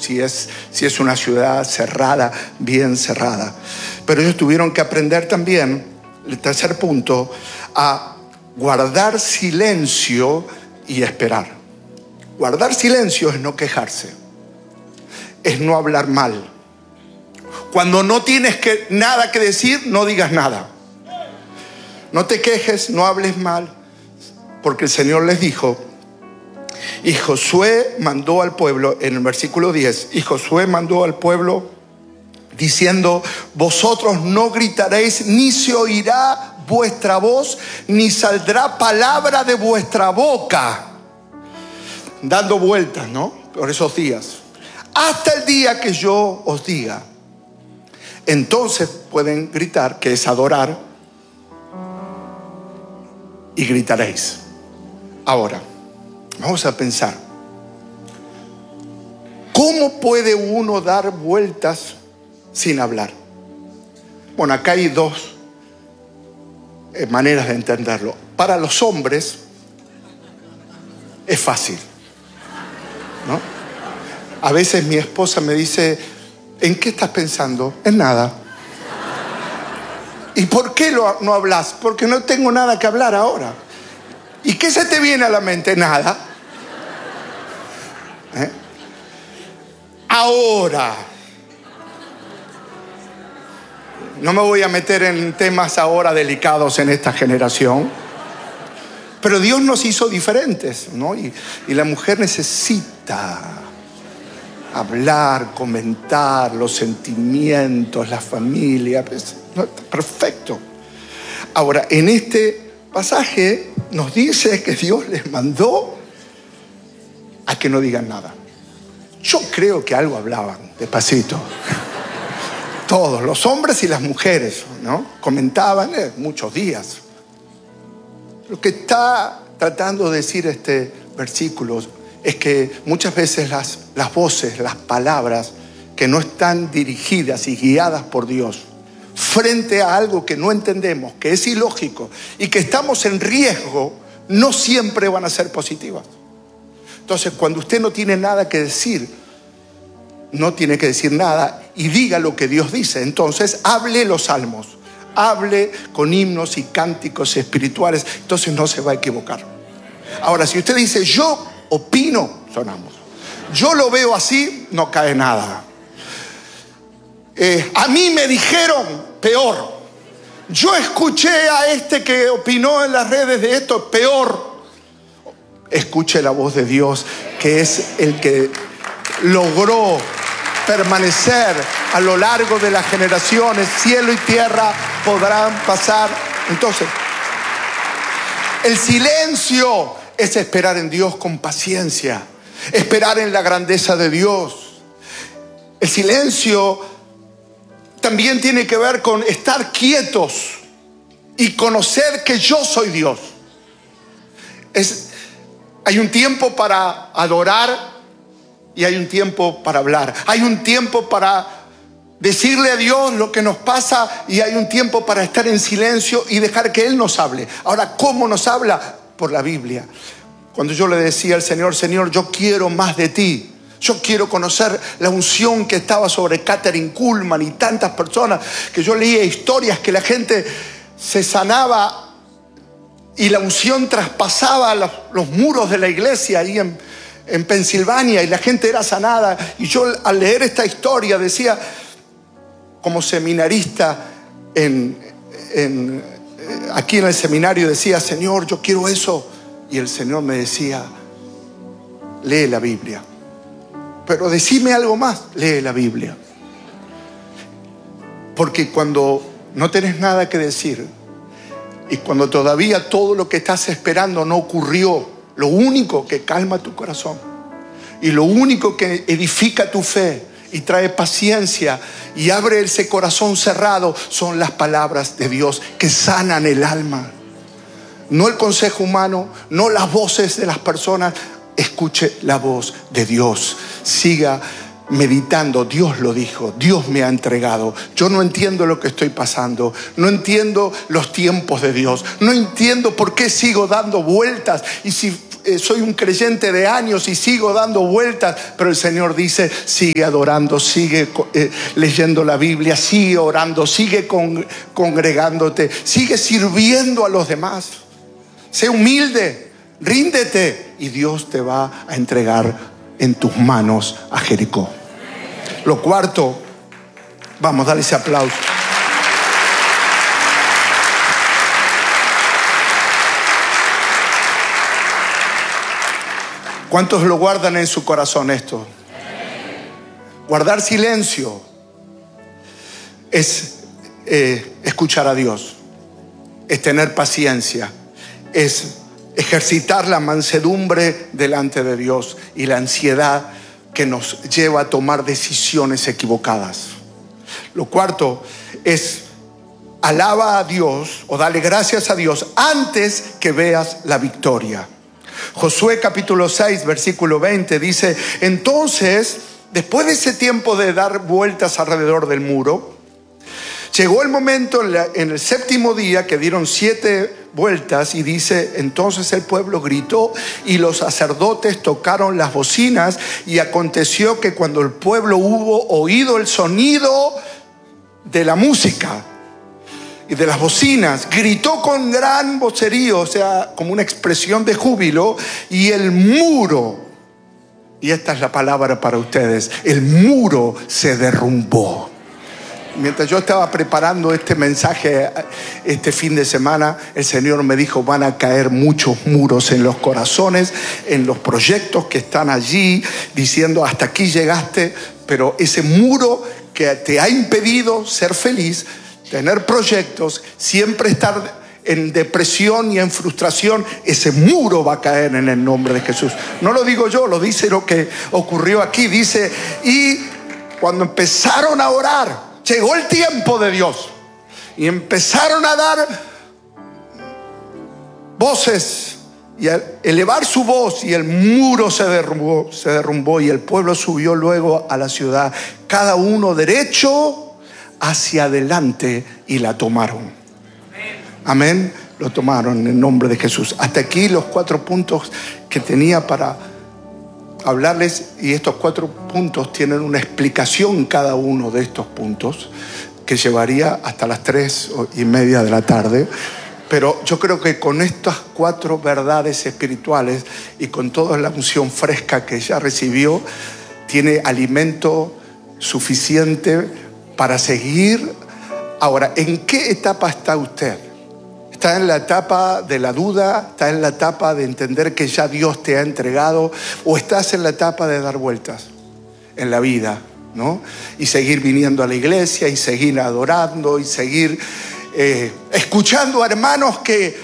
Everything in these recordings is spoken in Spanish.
si es una ciudad cerrada, bien cerrada. Pero ellos tuvieron que aprender también, el tercer punto, a guardar silencio y esperar. Guardar silencio es no quejarse, es no hablar mal. Cuando no tienes nada que decir, no digas nada. No te quejes, no hables mal, porque el Señor les dijo, y Josué mandó al pueblo, en el versículo 10, y Josué mandó al pueblo diciendo, vosotros no gritaréis, ni se oirá vuestra voz, ni saldrá palabra de vuestra boca. Dando vueltas, ¿no? Por esos días. Hasta el día que yo os diga. Entonces pueden gritar, que es adorar, y gritaréis. Ahora, vamos a pensar. ¿Cómo puede uno dar vueltas sin hablar? Bueno, acá hay dos maneras de entenderlo. Para los hombres es fácil, ¿no? A veces mi esposa me dice, ¿en qué estás pensando? En nada. ¿Y por qué no hablas? Porque no tengo nada que hablar ahora. ¿Y qué se te viene a la mente? Nada. Ahora. No me voy a meter en temas ahora delicados en esta generación. Pero Dios nos hizo diferentes, ¿no? Y la mujer necesita hablar, comentar los sentimientos, la familia. Perfecto. Ahora, en este pasaje nos dice que Dios les mandó a que no digan nada. Yo creo que algo hablaban, despacito. Todos, los hombres y las mujeres, ¿no? Comentaban muchos días. Lo que está tratando de decir este versículo es que muchas veces las voces, las palabras que no están dirigidas y guiadas por Dios, frente a algo que no entendemos, que es ilógico y que estamos en riesgo, no siempre van a ser positivas. Entonces, cuando usted no tiene nada que decir, no tiene que decir nada y diga lo que Dios dice. Entonces, hable los salmos, hable con himnos y cánticos espirituales, entonces no se va a equivocar. Ahora, si usted dice, yo opino, sonamos. Yo lo veo así, no cae nada. A mí me dijeron, peor. Yo escuché a este que opinó en las redes de esto, peor. Escuche la voz de Dios, que es el que logró permanecer a lo largo de las generaciones. Cielo y tierra podrán pasar. Entonces, el silencio es esperar en Dios con paciencia, esperar en la grandeza de Dios. El silencio también tiene que ver con estar quietos y conocer que yo soy Dios. Hay un tiempo para adorar y hay un tiempo para hablar. Hay un tiempo para decirle a Dios lo que nos pasa y hay un tiempo para estar en silencio y dejar que Él nos hable. Ahora, ¿cómo nos habla? Por la Biblia. Cuando yo le decía al Señor, Señor, yo quiero más de ti. Yo quiero conocer la unción que estaba sobre Kathryn Kuhlman y tantas personas, que yo leía historias que la gente se sanaba y la unción traspasaba los muros de la iglesia ahí en Pensilvania y la gente era sanada. Y yo al leer esta historia decía, como seminarista aquí en el seminario, decía, Señor, yo quiero eso. Y el Señor me decía, lee la Biblia. Pero decime algo más, lee la Biblia. Porque cuando no tenés nada que decir y cuando todavía todo lo que estás esperando no ocurrió, lo único que calma tu corazón y lo único que edifica tu fe y trae paciencia y abre ese corazón cerrado son las palabras de Dios que sanan el alma. No el consejo humano, no las voces de las personas. Escuche la voz de Dios. Siga meditando. Dios lo dijo. Dios me ha entregado. Yo no entiendo lo que estoy pasando. No entiendo los tiempos de Dios. No entiendo por qué sigo dando vueltas. Y si soy un creyente de años y sigo dando vueltas, pero el Señor dice, sigue adorando, sigue leyendo la Biblia, sigue orando, sigue congregándote, sigue sirviendo a los demás. Sé humilde, ríndete y Dios te va a entregar en tus manos a Jericó. Lo cuarto, vamos, dale ese aplauso. ¿Cuántos lo guardan en su corazón esto? Guardar silencio es escuchar a Dios, es tener paciencia, es ejercitar la mansedumbre delante de Dios y la ansiedad que nos lleva a tomar decisiones equivocadas. Lo cuarto es alaba a Dios o dale gracias a Dios antes que veas la victoria. Josué capítulo 6 versículo 20 dice, entonces, después de ese tiempo de dar vueltas alrededor del muro, llegó el momento en el séptimo día que dieron 7 vueltas y dice, entonces el pueblo gritó y los sacerdotes tocaron las bocinas y aconteció que cuando el pueblo hubo oído el sonido de la música y de las bocinas, gritó con gran vocerío, o sea, como una expresión de júbilo, y el muro, y esta es la palabra para ustedes, el muro se derrumbó. Mientras yo estaba preparando este mensaje este fin de semana, el Señor me dijo, van a caer muchos muros en los corazones, en los proyectos que están allí, diciendo hasta aquí llegaste, pero ese muro que te ha impedido ser feliz, tener proyectos, siempre estar en depresión y en frustración, ese muro va a caer en el nombre de Jesús. No lo digo yo, lo dice lo que ocurrió aquí. Dice, y cuando empezaron a orar, llegó el tiempo de Dios y empezaron a dar voces y a elevar su voz, y el muro se derrumbó y el pueblo subió luego a la ciudad, cada uno derecho hacia adelante, y la tomaron. Amén. Lo tomaron en el nombre de Jesús. Hasta aquí los 4 puntos que tenía para hablarles, y estos 4 puntos tienen una explicación cada uno de estos puntos que llevaría hasta las 3:30 de la tarde. Pero yo creo que con estas 4 verdades espirituales y con toda la unción fresca que ya recibió, tiene alimento suficiente para seguir. Ahora, ¿en qué etapa está usted? ¿Está en la etapa de la duda? ¿Está en la etapa de entender que ya Dios te ha entregado? ¿O estás en la etapa de dar vueltas en la vida, ¿no? Y seguir viniendo a la iglesia, y seguir adorando, y seguir escuchando a hermanos que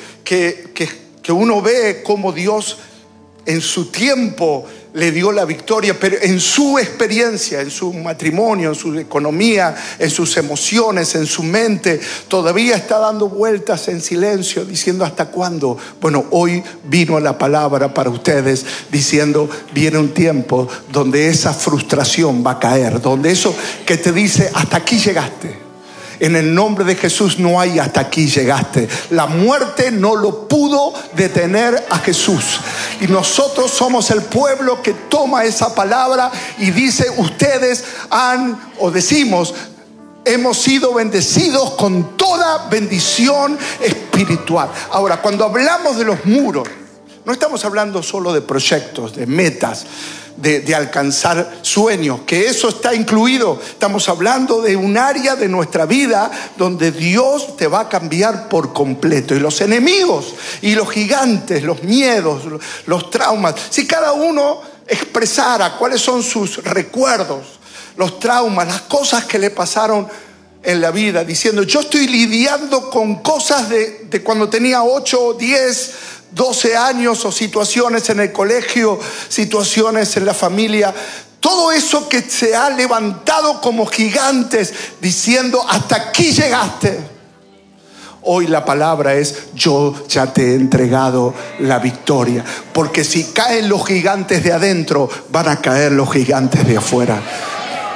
uno ve cómo Dios en su tiempo le dio la victoria, pero en su experiencia, en su matrimonio, en su economía, en sus emociones, en su mente, todavía está dando vueltas en silencio, diciendo ¿hasta cuándo? Bueno, hoy vino la palabra para ustedes diciendo, viene un tiempo donde esa frustración va a caer, donde eso que te dice hasta aquí llegaste. En el nombre de Jesús no hay hasta aquí llegaste. La muerte no lo pudo detener a Jesús. Y nosotros somos el pueblo que toma esa palabra y dice, ustedes decimos, hemos sido bendecidos con toda bendición espiritual. Ahora, cuando hablamos de los muros, no estamos hablando solo de proyectos, de metas, de alcanzar sueños, que eso está incluido. Estamos hablando de un área de nuestra vida donde Dios te va a cambiar por completo. Y los enemigos y los gigantes, los miedos, los traumas, si cada uno expresara cuáles son sus recuerdos, los traumas, las cosas que le pasaron en la vida, diciendo, yo estoy lidiando con cosas de cuando tenía 8, 10, 12 años, o situaciones en el colegio, situaciones en la familia, todo eso que se ha levantado como gigantes diciendo hasta aquí llegaste. Hoy la palabra es, yo ya te he entregado la victoria, porque si caen los gigantes de adentro, van a caer los gigantes de afuera.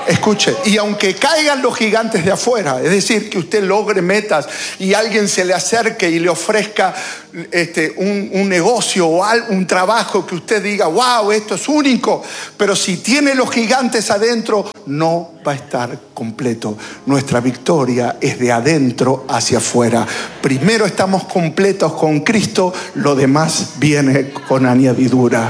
Escuche, y aunque caigan los gigantes de afuera, es decir, que usted logre metas y alguien se le acerque y le ofrezca un negocio o un trabajo que usted diga, wow, esto es único, pero si tiene los gigantes adentro, no va a estar completo. Nuestra victoria es de adentro hacia afuera. Primero estamos completos con Cristo, lo demás viene con añadidura.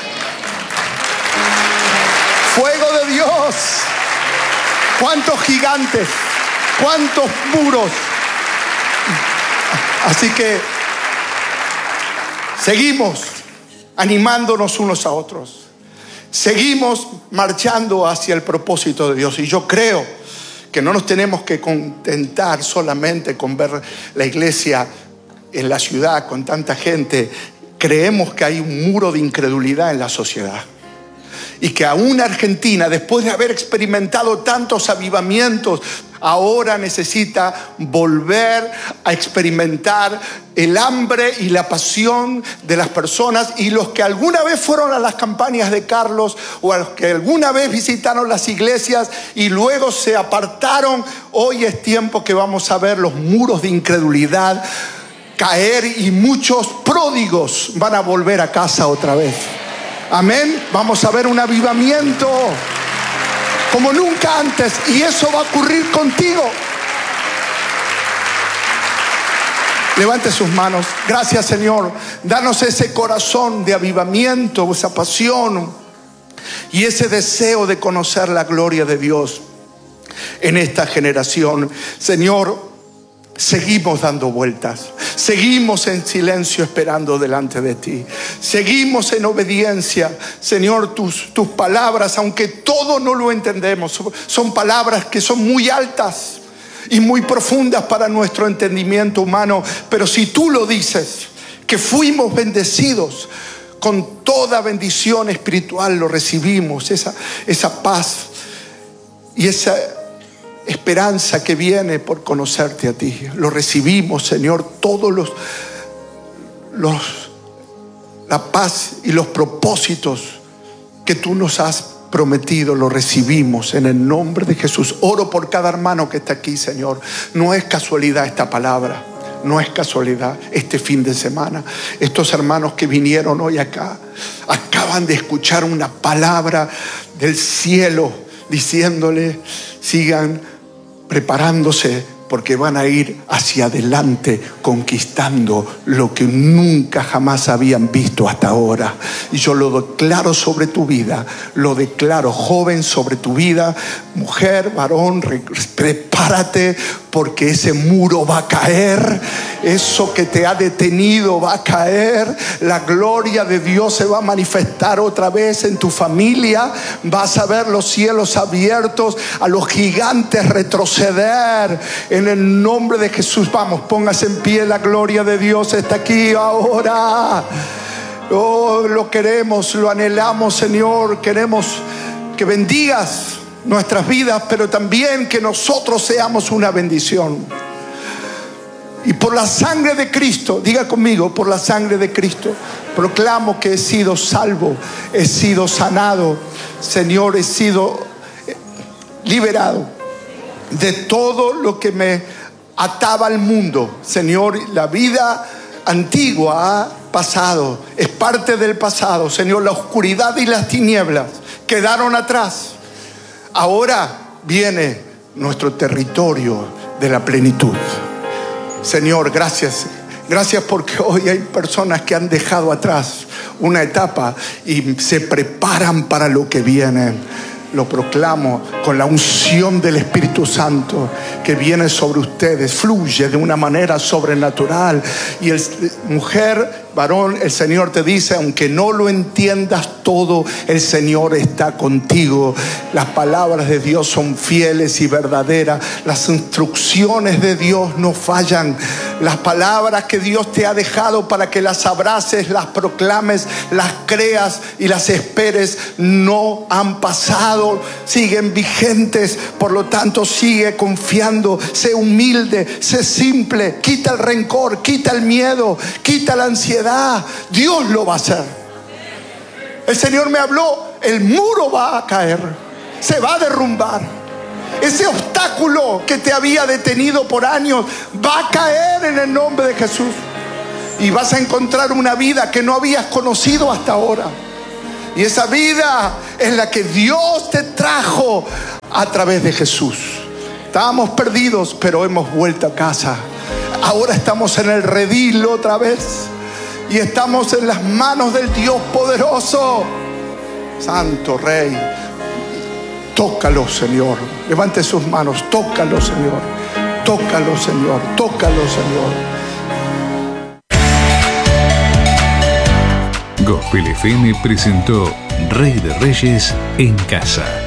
Fuego de Dios. ¿Cuántos gigantes? ¿Cuántos muros? Así que seguimos animándonos unos a otros. Seguimos marchando hacia el propósito de Dios. Y yo creo que no nos tenemos que contentar solamente con ver la iglesia en la ciudad con tanta gente. Creemos que hay un muro de incredulidad en la sociedad. Y que aún Argentina, después de haber experimentado tantos avivamientos, ahora necesita volver a experimentar el hambre y la pasión de las personas. Y los que alguna vez fueron a las campañas de Carlos, o a los que alguna vez visitaron las iglesias y luego se apartaron, hoy es tiempo que vamos a ver los muros de incredulidad caer y muchos pródigos van a volver a casa otra vez. Amén. Vamos a ver un avivamiento como nunca antes, y eso va a ocurrir contigo. Levante sus manos. Gracias, Señor. Danos ese corazón de avivamiento, esa pasión y ese deseo de conocer la gloria de Dios en esta generación. Señor, seguimos dando vueltas, seguimos en silencio esperando delante de ti, seguimos en obediencia. Señor, tus palabras, aunque todo no lo entendemos, son palabras que son muy altas y muy profundas para nuestro entendimiento humano. Pero si tú lo dices, que fuimos bendecidos con toda bendición espiritual, lo recibimos, esa paz y esa esperanza que viene por conocerte a ti. Lo recibimos, Señor, todos la paz y los propósitos que tú nos has prometido, lo recibimos en el nombre de Jesús. Oro por cada hermano que está aquí, Señor. No es casualidad esta palabra, no es casualidad este fin de semana. Estos hermanos que vinieron hoy acá acaban de escuchar una palabra del cielo diciéndole: sigan preparándose, porque van a ir hacia adelante conquistando lo que nunca jamás habían visto hasta ahora. Y yo lo declaro sobre tu vida, lo declaro, joven, sobre tu vida, mujer, varón, prepárate, porque ese muro va a caer, eso que te ha detenido va a caer, la gloria de Dios se va a manifestar otra vez en tu familia, vas a ver los cielos abiertos, a los gigantes retroceder en el nombre de Jesús. Vamos, póngase en pie, la gloria de Dios está aquí ahora. Oh, lo queremos, lo anhelamos, Señor. Queremos que bendigas nuestras vidas, pero también que nosotros seamos una bendición. Y por la sangre de Cristo, diga conmigo, por la sangre de Cristo, proclamo que he sido salvo, he sido sanado, Señor, he sido liberado de todo lo que me ataba al mundo. Señor, la vida antigua ha pasado, es parte del pasado. Señor, la oscuridad y las tinieblas quedaron atrás. Ahora viene nuestro territorio de la plenitud. Señor, gracias. Gracias porque hoy hay personas que han dejado atrás una etapa y se preparan para lo que viene. Lo proclamo con la unción del Espíritu Santo que viene sobre ustedes, fluye de una manera sobrenatural. Y mujer, varón, el Señor te dice, aunque no lo entiendas todo, el Señor está contigo. Las palabras de Dios son fieles y verdaderas. Las instrucciones de Dios no fallan. Las palabras que Dios te ha dejado para que las abraces, las proclames, las creas y las esperes, no han pasado, siguen vigentes. Por lo tanto, sigue confiando, sé humilde, sé simple, quita el rencor, quita el miedo, quita la ansiedad. Dios lo va a hacer. El Señor me habló, el muro va a caer. se va a derrumbar. Ese obstáculo que te había detenido por años va a caer en el nombre de Jesús. Y vas a encontrar una vida que no habías conocido hasta ahora. Y esa vida es la que Dios te trajo a través de Jesús. Estábamos perdidos, pero hemos vuelto a casa. Ahora estamos en el redil otra vez. Y estamos en las manos del Dios poderoso. Santo Rey. Tócalo, Señor. Levante sus manos. Tócalo, Señor. Tócalo, Señor. Tócalo, Señor. Gospel FM presentó Rey de Reyes en Casa.